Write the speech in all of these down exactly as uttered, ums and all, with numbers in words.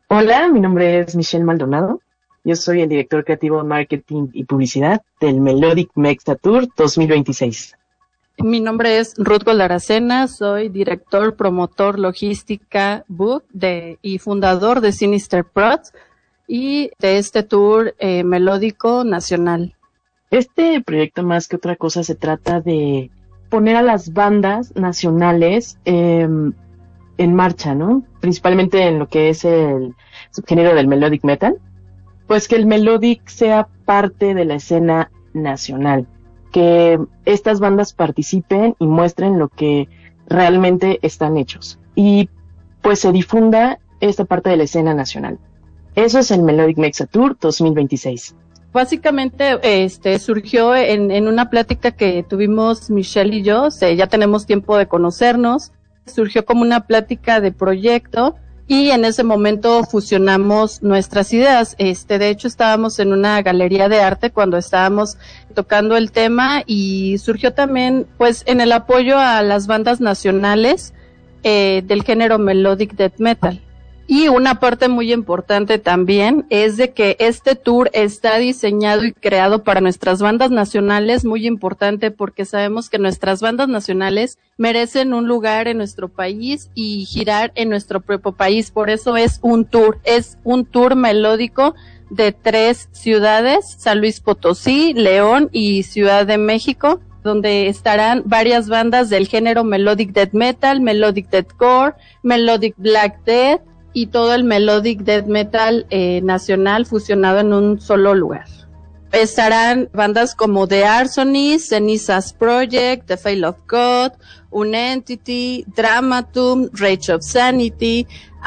Hola, mi nombre es Michelle Maldonado. Yo soy el director creativo de marketing y publicidad del Melodic Mexa Tour dos mil veintiséis. Mi nombre es Ruth Goldaracena, soy director, promotor, logística, book de, y fundador de Sinister Prods y de este tour eh, melódico nacional. Este proyecto, más que otra cosa, se trata de poner a las bandas nacionales eh, en marcha, ¿no? Principalmente en lo que es el subgénero del melodic metal, pues que el melodic sea parte de la escena nacional, que estas bandas participen y muestren lo que realmente están hechos y pues se difunda esta parte de la escena nacional. Eso es el Melodic Mexa Tour dos mil veintiséis. Básicamente este surgió en, en una plática que tuvimos Michelle y yo, o sea, ya tenemos tiempo de conocernos, surgió como una plática de proyecto y en ese momento fusionamos nuestras ideas. Este, de hecho estábamos en una galería de arte cuando estábamos tocando el tema y surgió también pues en el apoyo a las bandas nacionales eh, del género melodic death metal. Y una parte muy importante también es de que este tour está diseñado y creado para nuestras bandas nacionales, muy importante porque sabemos que nuestras bandas nacionales merecen un lugar en nuestro país y girar en nuestro propio país. Por eso es un tour, es un tour melódico de tres ciudades, San Luis Potosí, León y Ciudad de México, donde estarán varias bandas del género melodic death metal, melodic deathcore, melodic black death, y todo el melodic death metal eh, nacional fusionado en un solo lugar. Estarán bandas como The Arsonist, Cenizas Project, The Fail of God, Unentity, Dramatum, Rage of Sanity,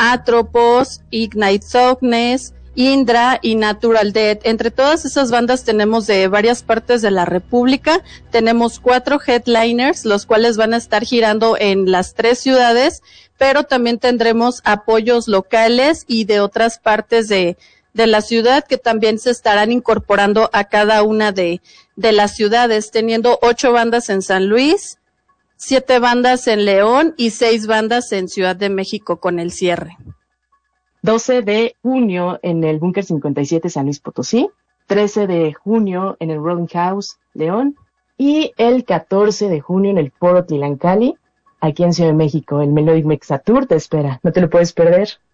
Atropos, Ignite Darkness, Indra y Natural Death. Entre todas esas bandas tenemos de varias partes de la República, tenemos cuatro headliners, los cuales van a estar girando en las tres ciudades, pero también tendremos apoyos locales y de otras partes de, de la ciudad que también se estarán incorporando a cada una de, de las ciudades, teniendo ocho bandas en San Luis, siete bandas en León y seis bandas en Ciudad de México con el cierre. doce de junio en el Búnker cincuenta y siete San Luis Potosí, trece de junio en el Rolling House León y el catorce de junio en el Foro Tlancali, aquí en Ciudad de México. El Melodic Mexa Tour te espera, no te lo puedes perder.